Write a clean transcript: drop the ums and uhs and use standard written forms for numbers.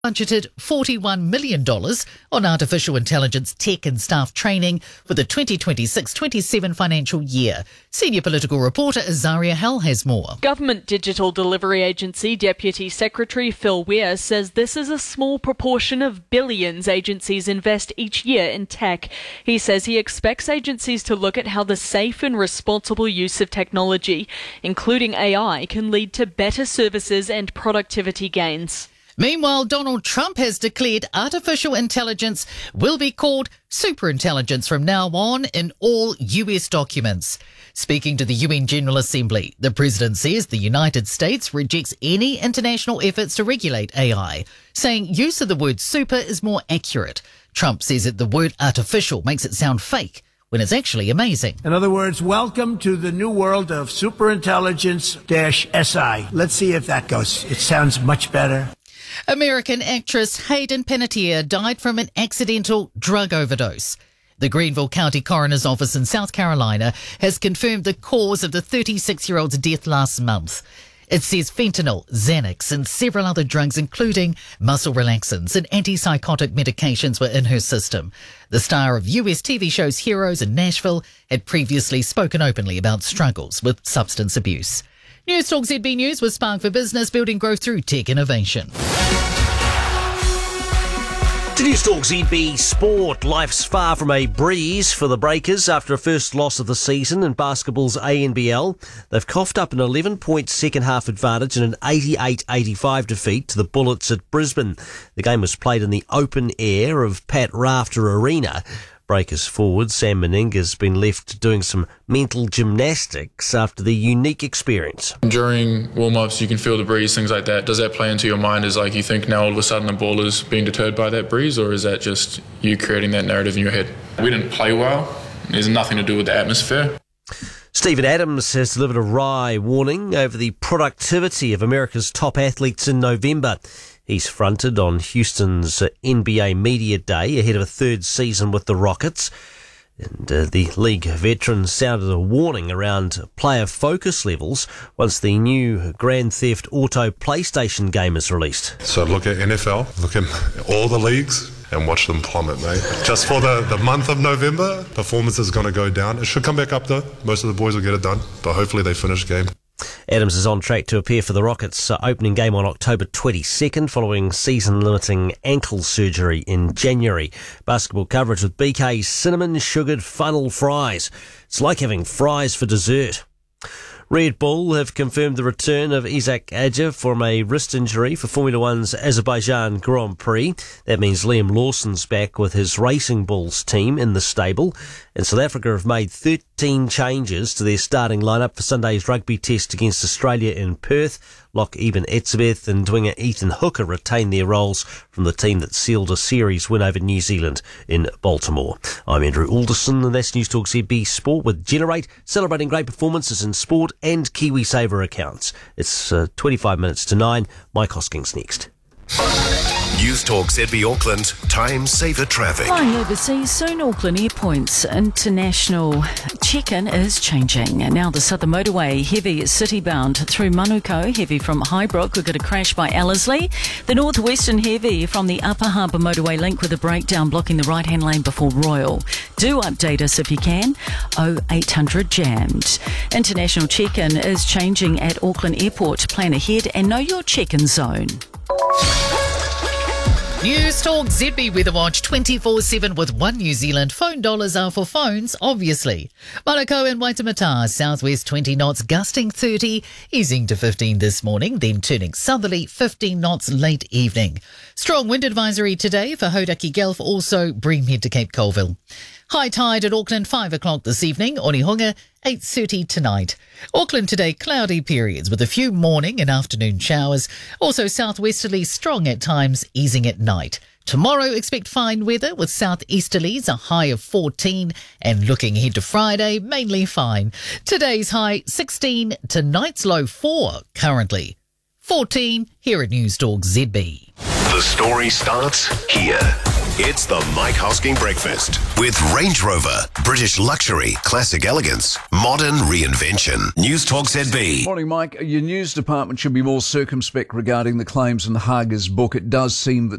budgeted $41 million on artificial intelligence tech and staff training for the 2026-27 financial year. Senior political reporter Azaria Hell has more. Government Digital Delivery Agency Deputy Secretary Phil Weir says this is a small proportion of billions agencies invest each year in tech. He says he expects agencies to look at how the safe and responsible use of technology, including AI, can lead to better services and productivity gains. Meanwhile, Donald Trump has declared artificial intelligence will be called superintelligence from now on in all US documents. Speaking to the UN General Assembly, the president says the United States rejects any international efforts to regulate AI, saying use of the word super is more accurate. Trump says that the word artificial makes it sound fake when it's actually amazing. In other words, welcome to the new world of superintelligence-SI. Let's see if that goes. It sounds much better. American actress Hayden Panettiere died from an accidental drug overdose. The Greenville County Coroner's Office in South Carolina has confirmed the cause of the 36-year-old's death last month. It says fentanyl, Xanax and several other drugs, including muscle relaxants and antipsychotic medications, were in her system. The star of US TV shows Heroes and Nashville had previously spoken openly about struggles with substance abuse. News Talk ZB News with Spark for Business, building growth through tech innovation. To News Talk ZB Sport, life's far from a breeze for the Breakers after a first loss of the season in basketball's ANBL. They've coughed up an 11-point second-half advantage in an 88-85 defeat to the Bullets at Brisbane. The game was played in the open air of Pat Rafter Arena. Breakers forward Sam Meninga has been left doing some mental gymnastics after the unique experience. During warm-ups you can feel the breeze, things like that. Does that play into your mind as like you think now all of a sudden the ball is being deterred by that breeze, or is that just you creating that narrative in your head? We didn't play well. There's nothing to do with the atmosphere. Stephen Adams has delivered a wry warning over the productivity of America's top athletes in November. He's fronted on Houston's NBA Media Day ahead of a third season with the Rockets. And the league veteran sounded a warning around player focus levels once the new Grand Theft Auto PlayStation game is released. So look at NFL, look at all the leagues and watch them plummet, mate. Just for the month of November, performance is going to go down. It should come back up though. Most of the boys will get it done, but hopefully they finish the game. Adams is on track to appear for the Rockets' opening game on October 22nd following season-limiting ankle surgery in January. Basketball coverage with BK's cinnamon sugared funnel fries. It's like having fries for dessert. Red Bull have confirmed the return of Isaac Adja from a wrist injury for Formula One's Azerbaijan Grand Prix. That means Liam Lawson's back with his Racing Bulls team in the stable. And South Africa have made 13 changes to their starting lineup for Sunday's rugby test against Australia in Perth. Lock Eben Etzebeth and winger Ethan Hooker retain their roles from the team that sealed a series win over New Zealand in Baltimore. I'm Andrew Alderson, and that's News Talk ZB Sport with Generate, celebrating great performances in sport and KiwiSaver accounts. It's 25 minutes to 9. Mike Hoskins next. News Talk ZB Auckland, time saver traffic. Flying overseas soon, Auckland Airport's international check-in is changing. Now the Southern Motorway, heavy city-bound through Manukau, heavy from Highbrook. We've got a crash by Ellerslie. The Northwestern heavy from the Upper Harbour Motorway link with a breakdown blocking the right-hand lane before Royal. Do update us if you can. 0800 jammed. International check-in is changing at Auckland Airport. Plan ahead and know your check-in zone. News Talk ZB Weather Watch 24/7 with One New Zealand. Phone dollars are for phones, obviously. Manukau and Waitemata, southwest 20 knots, gusting 30, easing to 15 this morning, then turning southerly 15 knots late evening. Strong wind advisory today for Hauraki Gulf, also Breamhead to Cape Colville. High tide at Auckland 5 o'clock this evening, Onehunga 8:30 tonight. Auckland today, cloudy periods with a few morning and afternoon showers. Also southwesterly strong at times, easing at night. Tomorrow expect fine weather with southeasterlies, a high of 14, and looking ahead to Friday, mainly fine. Today's high 16, tonight's low 4 currently. 14 here at News Talk ZB. The story starts here. It's the Mike Hosking Breakfast with Range Rover, British luxury, classic elegance, modern reinvention. News Talk ZB. Morning, Mike. Your news department should be more circumspect regarding the claims in the Hager's book. It does seem that